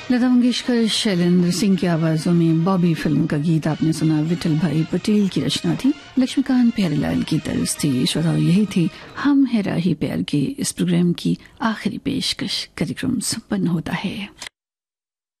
लता मंगेशकर, शैलेंद्र सिंह की आवाजों में बॉबी फिल्म का गीत आपने सुना। विठल भाई पटेल की रचना थी, लक्ष्मीकांत प्यारेलाल की तर्ज थी। श्रोताओ, यही थी हम है राही प्यार के इस प्रोग्राम की आखिरी पेशकश। कार्यक्रम संपन्न होता है।